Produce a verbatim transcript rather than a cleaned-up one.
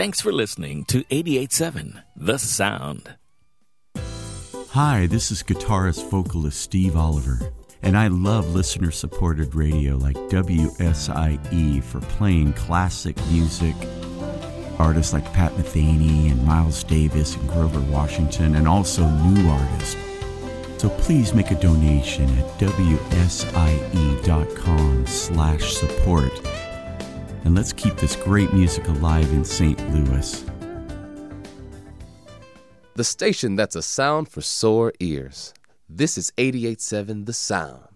Thanks for listening to eighty-eight point seven The Sound. Hi, this is guitarist vocalist Steve Oliver, and I love listener-supported radio like W S I E for playing classic music. Artists like Pat Metheny and Miles Davis and Grover Washington, and also new artists. So please make a donation at W S I E dot com slash support. And let's keep this great music alive in Saint Louis. The station that's a sound for sore ears. This is eighty-eight point seven The Sound.